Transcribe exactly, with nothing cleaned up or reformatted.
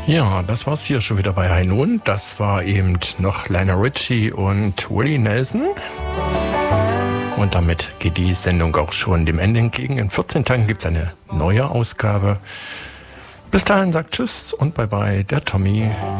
Ja, das war's hier schon wieder bei High Noon. Das war eben noch Lionel Richie und Willie Nelson. Und damit geht die Sendung auch schon dem Ende entgegen. In vierzehn Tagen gibt's eine neue Ausgabe. Bis dahin sagt Tschüss und Bye Bye, der Tommy.